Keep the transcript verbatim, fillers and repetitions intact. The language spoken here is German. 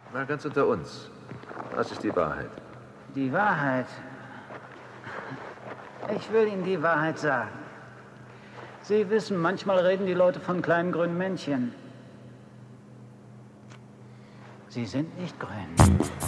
Mal ganz unter uns. Was ist die Wahrheit? Die Wahrheit? Ich will Ihnen die Wahrheit sagen. Sie wissen, manchmal reden die Leute von kleinen grünen Männchen. Sie sind nicht grün.